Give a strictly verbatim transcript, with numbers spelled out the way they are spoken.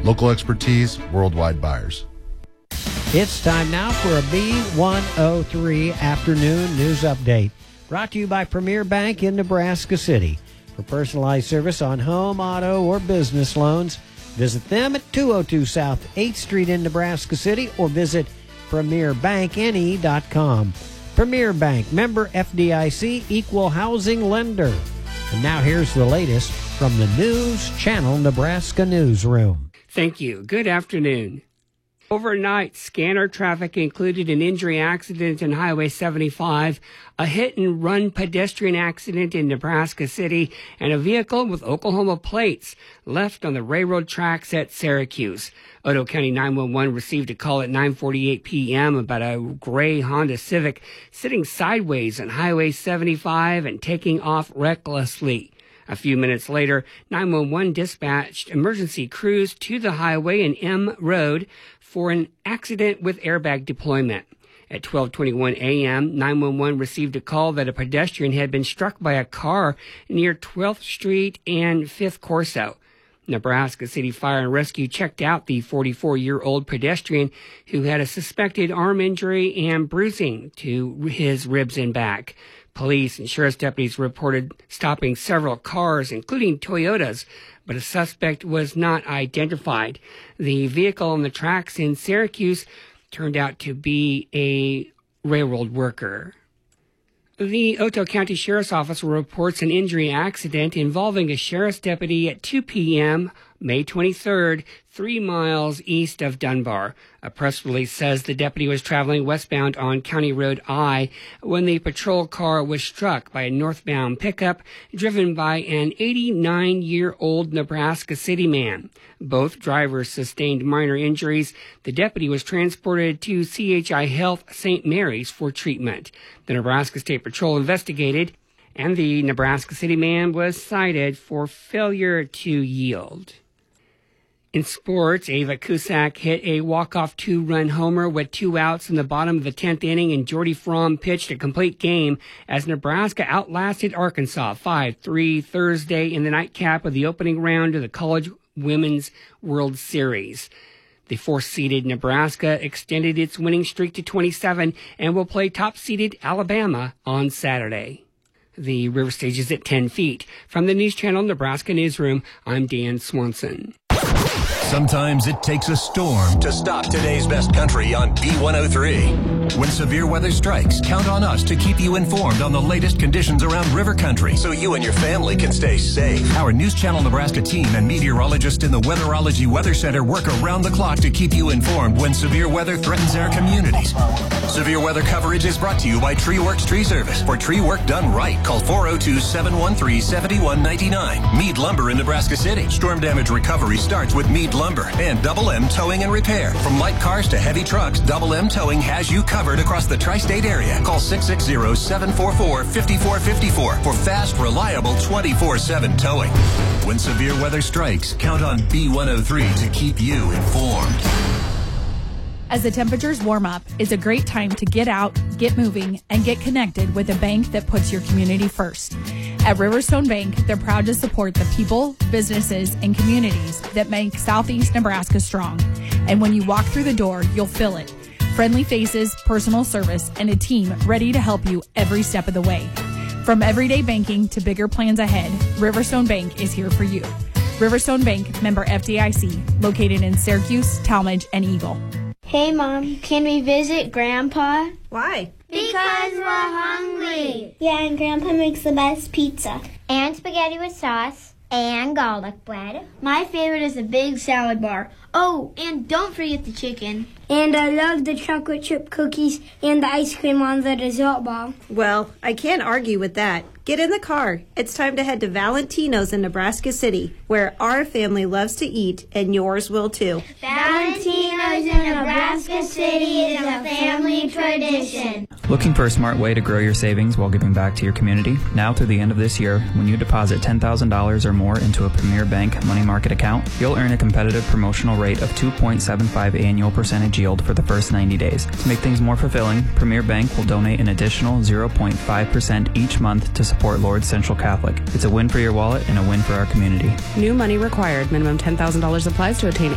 Local expertise, worldwide buyers. It's time now for a B one oh three Afternoon News Update. Brought to you by Premier Bank in Nebraska City. For personalized service on home, auto, or business loans, visit them at two oh two South eighth Street in Nebraska City or visit premier bank n e dot com. Premier Bank, member F D I C, equal housing lender. And now here's the latest from the News Channel Nebraska Newsroom. Thank you. Good afternoon. Overnight, scanner traffic included an injury accident in Highway seventy-five, a hit-and-run pedestrian accident in Nebraska City, and a vehicle with Oklahoma plates left on the railroad tracks at Syracuse. Otoe County nine one one received a call at nine forty-eight p.m. about a gray Honda Civic sitting sideways on Highway seventy-five and taking off recklessly. A few minutes later, nine one one dispatched emergency crews to the highway and M Road for an accident with airbag deployment. At twelve twenty-one a.m., nine one one received a call that a pedestrian had been struck by a car near twelfth Street and fifth Corso. Nebraska City Fire and Rescue checked out the forty-four-year-old pedestrian who had a suspected arm injury and bruising to his ribs and back. Police and sheriff's deputies reported stopping several cars, including Toyotas, but a suspect was not identified. The vehicle on the tracks in Syracuse turned out to be a railroad worker. The Otoe County Sheriff's Office reports an injury accident involving a sheriff's deputy at two p.m., May twenty-third, three miles east of Dunbar. A press release says the deputy was traveling westbound on County Road I when the patrol car was struck by a northbound pickup driven by an eighty-nine-year-old Nebraska City man. Both drivers sustained minor injuries. The deputy was transported to C H I Health Saint Mary's for treatment. The Nebraska State Patrol investigated, and the Nebraska City man was cited for failure to yield. In sports, Ava Cusack hit a walk-off two-run homer with two outs in the bottom of the tenth inning, and Jordy Fromm pitched a complete game as Nebraska outlasted Arkansas five three Thursday in the nightcap of the opening round of the College Women's World Series. The fourth-seeded Nebraska extended its winning streak to twenty-seven and will play top-seeded Alabama on Saturday. The river stage is at ten feet. From the News Channel Nebraska Newsroom, I'm Dan Swanson. Sometimes it takes a storm to stop today's best country on B one oh three. When severe weather strikes, count on us to keep you informed on the latest conditions around river country so you and your family can stay safe. Our News Channel Nebraska team and meteorologists in the Weatherology Weather Center work around the clock to keep you informed when severe weather threatens our communities. Severe weather coverage is brought to you by Tree Works Tree Service. For tree work done right, call four oh two, seven one three, seven one nine nine. Mead Lumber in Nebraska City. Storm damage recovery starts with Mead Lumber and Double M Towing and Repair. From light cars to heavy trucks, Double M Towing has you covered across the tri-state area. Call six six zero, seven four four, five four five four for fast, reliable twenty-four seven towing. When severe weather strikes, count on B one oh three to keep you informed. As the temperatures warm up, it's a great time to get out, get moving, and get connected with a bank that puts your community first. At Riverstone Bank, they're proud to support the people, businesses, and communities that make Southeast Nebraska strong. And when you walk through the door, you'll feel it. Friendly faces, personal service, and a team ready to help you every step of the way. From everyday banking to bigger plans ahead, Riverstone Bank is here for you. Riverstone Bank, member F D I C, located in Syracuse, Talmadge, and Eagle. Hey, Mom, can we visit Grandpa? Why? Because we're hungry. Yeah, and Grandpa makes the best pizza. And spaghetti with sauce. And garlic bread. My favorite is a big salad bar. Oh, and don't forget the chicken. And I love the chocolate chip cookies and the ice cream on the dessert bar. Well, I can't argue with that. Get in the car. It's time to head to Valentino's in Nebraska City, where our family loves to eat, and yours will too. Valentino's in Nebraska City is a family tradition. Looking for a smart way to grow your savings while giving back to your community? Now through the end of this year, when you deposit ten thousand dollars or more into a Premier Bank money market account, you'll earn a competitive promotional rate of two point seven five annual percentage yield for the first ninety days. To make things more fulfilling, Premier Bank will donate an additional zero point five percent each month to support Lourdes Central Catholic. It's a win for your wallet and a win for our community. New money required. Minimum ten thousand dollars applies to attain